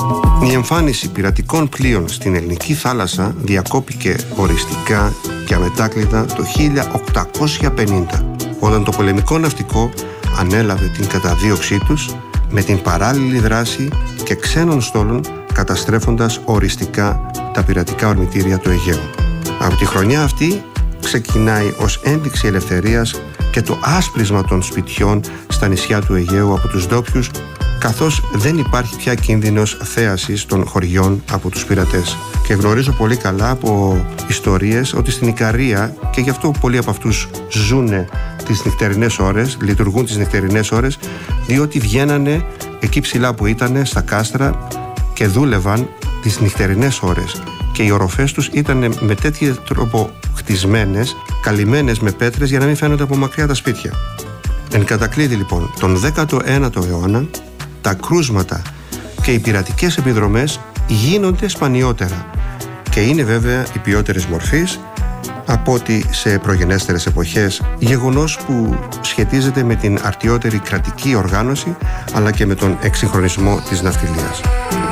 Η εμφάνιση πειρατικών πλοίων στην ελληνική θάλασσα διακόπηκε οριστικά και αμετάκλητα το 1850, όταν το πολεμικό ναυτικό ανέλαβε την καταδίωξή τους με την παράλληλη δράση και ξένων στόλων, καταστρέφοντας οριστικά τα πειρατικά ορμητήρια του Αιγαίου. Από τη χρονιά αυτή ξεκινάει ως ένδειξη ελευθερίας και το άσπρισμα των σπιτιών στα νησιά του Αιγαίου από τους ντόπιους, καθώς δεν υπάρχει πια κίνδυνος θέασης των χωριών από τους πειρατές. Και γνωρίζω πολύ καλά από ιστορίες ότι στην Ικαρία, και γι' αυτό πολλοί από αυτούς ζουνε τις νυχτερινές ώρες, λειτουργούν τις νυχτερινές ώρες, διότι βγαίνανε εκεί ψηλά που ήτανε, στα κάστρα, και δούλευαν τις νυχτερινές ώρες. Και οι οροφές τους ήταν με τέτοιο τρόπο χτισμένες, καλυμμένες με πέτρες, για να μην φαίνονται από μακριά τα σπίτια. Εν κατακλείδη λοιπόν, τον 19ο αιώνα, τα κρούσματα και οι πειρατικές επιδρομές γίνονται σπανιότερα και είναι βέβαια οι μορφής από ότι σε προγενέστερες εποχές, γεγονός που σχετίζεται με την αρτιότερη κρατική οργάνωση αλλά και με τον εξυγχρονισμό της ναυτιλίας.